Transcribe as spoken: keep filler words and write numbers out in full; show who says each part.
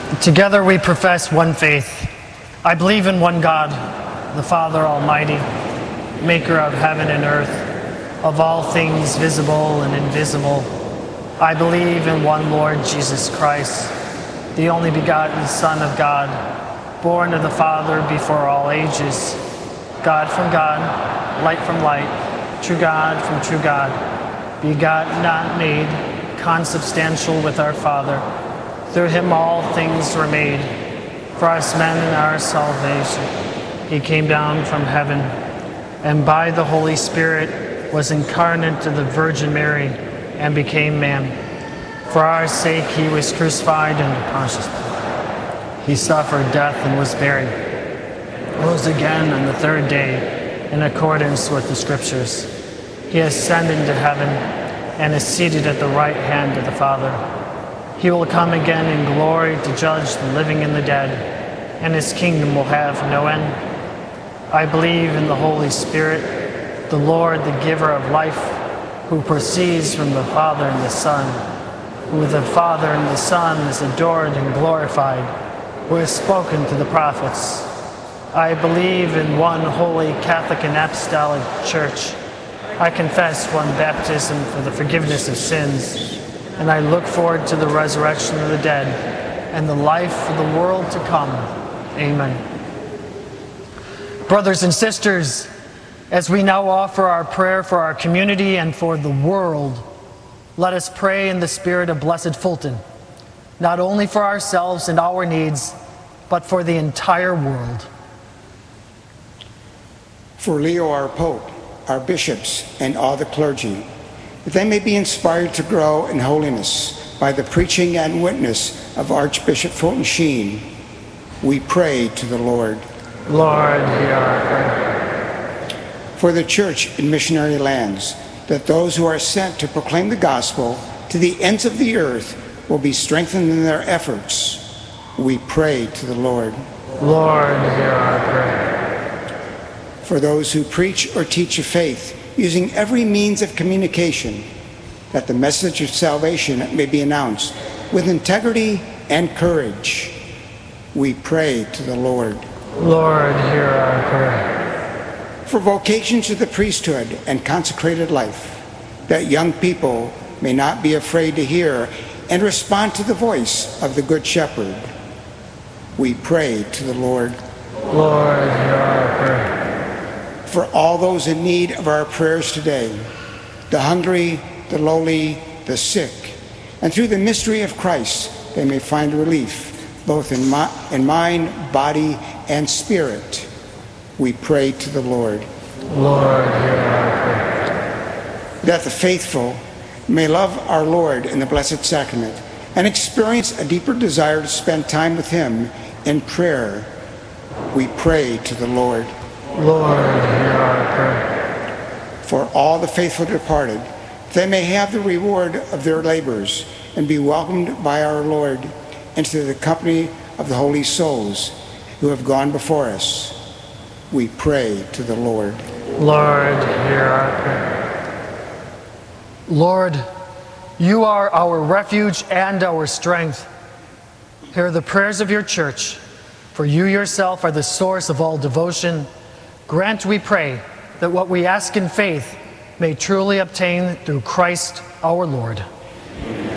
Speaker 1: Together we profess one faith. I believe in one God, the Father Almighty, maker of heaven and earth, of all things visible and invisible. I believe in one Lord Jesus Christ, the only begotten Son of God, born of the Father before all ages, God from God, light from light, true God from true God, begotten, not made, consubstantial with our Father. Through him all things were made. For us men and our salvation, he came down from heaven, and by the Holy Spirit was incarnate of the Virgin Mary and became man. For our sake he was crucified under Pontius Pilate. He suffered death and was buried, rose again on the third day in accordance with the Scriptures. He ascended into heaven and is seated at the right hand of the Father. He will come again in glory to judge the living and the dead, and his kingdom will have no end. I believe in the Holy Spirit, the Lord, the giver of life, who proceeds from the Father and the Son, who with the Father and the Son is adored and glorified, who has spoken to the prophets. I believe in one holy Catholic and Apostolic Church. I confess one baptism for the forgiveness of sins, and I look forward to the resurrection of the dead and the life of the world to come. Amen. Brothers and sisters, as we now offer our prayer for our community and for the world, let us pray in the spirit of Blessed Fulton, not only for ourselves and our needs, but for the entire world.
Speaker 2: For Leo, our Pope, our bishops, and all the clergy, that they may be inspired to grow in holiness by the preaching and witness of Archbishop Fulton Sheen, we pray to the Lord.
Speaker 1: Lord, hear our prayer.
Speaker 2: For the Church in missionary lands, that those who are sent to proclaim the gospel to the ends of the earth will be strengthened in their efforts, we pray to the Lord.
Speaker 1: Lord, hear our prayer.
Speaker 2: For those who preach or teach a faith, using every means of communication, that the message of salvation may be announced with integrity and courage, we pray to the Lord.
Speaker 1: Lord, hear our prayer.
Speaker 2: For vocations to the priesthood and consecrated life, that young people may not be afraid to hear and respond to the voice of the Good Shepherd, we pray to the Lord.
Speaker 1: Lord, hear our prayer.
Speaker 2: For all those in need of our prayers today, the hungry, the lowly, the sick, and through the mystery of Christ, they may find relief, both in, mi- in mind, body, and spirit, we pray to the Lord.
Speaker 1: Lord, hear our prayer.
Speaker 2: That the faithful may love our Lord in the Blessed Sacrament and experience a deeper desire to spend time with him in prayer, we pray to the Lord.
Speaker 1: Lord, hear our prayer.
Speaker 2: For all the faithful departed, they may have the reward of their labors and be welcomed by our Lord into the company of the holy souls who have gone before us, we pray to the Lord.
Speaker 1: Lord, hear our prayer. Lord, you are our refuge and our strength. Hear the prayers of your church, for you yourself are the source of all devotion. Grant, we pray, that what we ask in faith may truly obtain through Christ our Lord.